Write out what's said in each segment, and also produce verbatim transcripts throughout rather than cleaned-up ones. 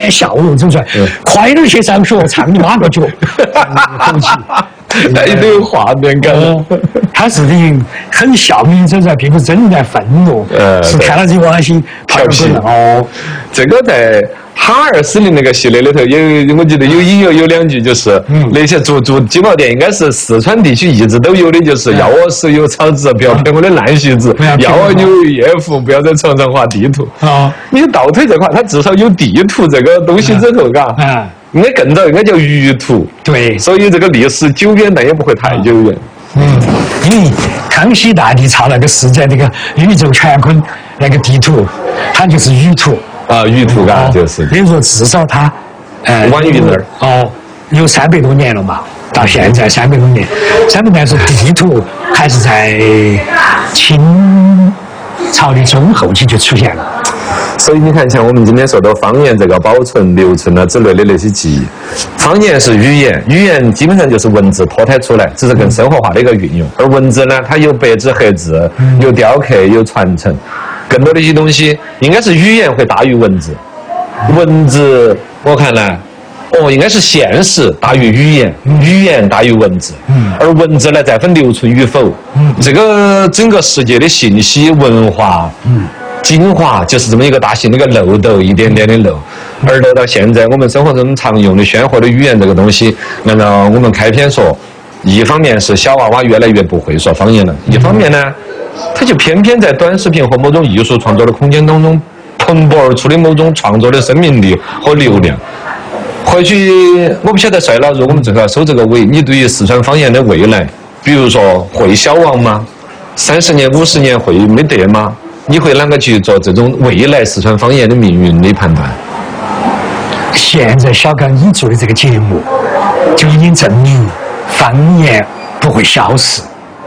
笑容走出来，快点去上学，唱你妈个脚，口气。 那一定有画面感。 他是等很笑眯走出来，并不是真的在愤怒，呃，是看到这往西调皮。 哦， 这个在哈二四零那个系列里头有，我记得有引有有两句，就是那些做做鸡毛店，应该是四川地区一直都有的，就是要我石油炒纸，不要骗我的烂席子；要我牛鱼夜壶，不要在床上画地图。啊，你倒退这块，它至少有地图这个东西之后，嘎。嗯。应该更早，应该叫舆图。 对， 所以这个历史久远，但也不会太久远。 嗯，因为康熙大帝造那个世界那个宇宙乾坤那个地图，它就是舆图啊，舆图嘎，就是。 比如说，至少它， 呃，晚于那儿哦，有三百多年了嘛，到现在三百多年，三百多年是地图还是在清朝的中后期就出现了。 所以你看，像我们今天说的方言这个保存、留存啊之类的那些记忆，方言是语言，语言基本上就是文字脱胎出来，只是更生活化的一个运用。而文字呢，它有白纸黑字，有雕刻，有传承，更多的一些东西应该是语言会大于文字。文字我看呢，哦，应该是现实大于语言，语言大于文字，而文字呢再分留存与否。这个整个世界的信息文化。精华就是这么一个大型的一个漏斗，一点点的漏，而漏到现在我们生活中常用的鲜活的语言这个东西，那么我们开篇说，一方面是小娃娃越来越不会说方言了，一方面呢，它就偏偏在短视频和某种艺术创作的空间当中蓬勃而出的某种创作的生命力和流量。回去我不晓得帅老如我们最后要收这个尾，你对于四川方言的未来，比如说会消亡吗？三十年、五十年会没得吗？你会啷个去做这种未来四川方言的命运的判断？ 现在小刚你做的这个节目，就已经证明方言不会消失。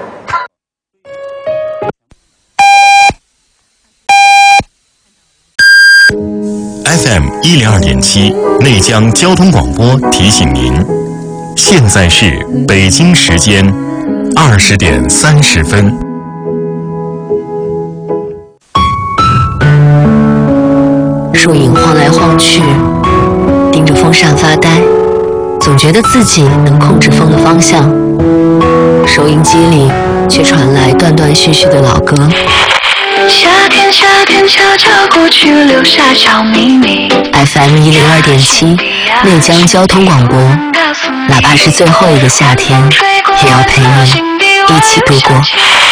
F M 一零二点七内江交通广播提醒您，现在是北京时间二十点三十分。 树影晃来晃去，盯着风扇发呆，总觉得自己能控制风的方向。收音机里却传来断断续续的老歌。 夏天，夏天悄悄过去，留下小秘密。 F M 一零二点七，内江交通广播，哪怕是最后一个夏天，也要陪你一起度过。